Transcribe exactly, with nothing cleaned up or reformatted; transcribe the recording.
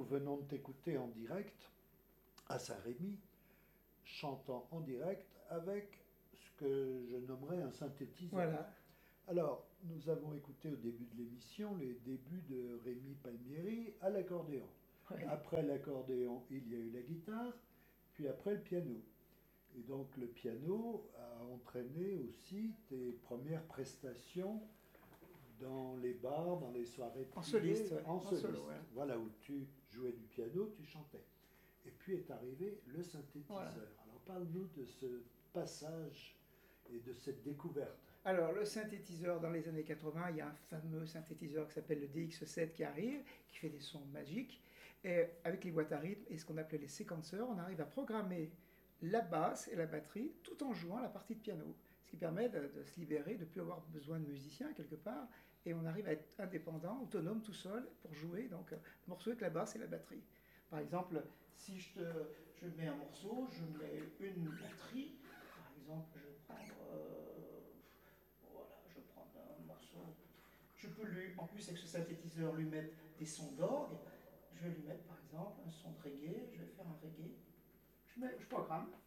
venons de t'écouter en direct à Saint-Rémy, chantant en direct avec ce que je nommerais un synthétiseur. Voilà. Alors, nous avons écouté au début de l'émission les débuts de Rémi Palmieri à l'accordéon. Ouais. Après l'accordéon, il y a eu la guitare, puis après le piano. Et donc le piano a entraîné aussi tes premières prestations dans les bars, dans les soirées En privées, soliste, ouais. en En soliste. solo, ouais. Voilà, où tu jouais du piano, tu chantais. Et puis est arrivé le synthétiseur. Voilà. Alors parle-nous de ce passage et de cette découverte. Alors, le synthétiseur, dans les années quatre-vingts, il y a un fameux synthétiseur qui s'appelle le D X sept qui arrive, qui fait des sons magiques. Et avec les boîtes à rythme et ce qu'on appelait les séquenceurs, on arrive à programmer la basse et la batterie tout en jouant la partie de piano. Ce qui permet de, de se libérer, de ne plus avoir besoin de musiciens quelque part. Et on arrive à être indépendant, autonome, tout seul, pour jouer donc, le morceau avec la basse et la batterie. Par exemple, si je, te, je mets un morceau, je mets une batterie. Par exemple, je vais prendre... Euh, voilà, je vais prendre un morceau. Je peux lui, en plus avec ce synthétiseur, lui mettre des sons d'orgue. Je vais lui mettre par exemple un son de reggae. Je vais faire un reggae. Je, mets, je programme.